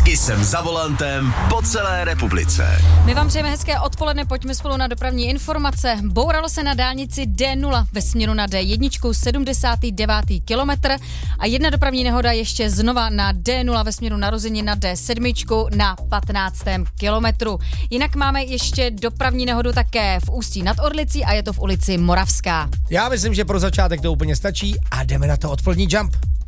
I jsem za volantem po celé republice. My vám přejeme hezké odpoledne, pojďme spolu na dopravní informace. Bouralo se na dálnici D0 ve směru na D1, 79. kilometr a jedna dopravní nehoda ještě znova na D0 ve směru narození na D7 na 15. kilometru. Jinak máme ještě dopravní nehodu také v Ústí nad Orlicí a je to v ulici Moravská. Já myslím, že pro začátek to úplně stačí a jdeme na to odpolední jump.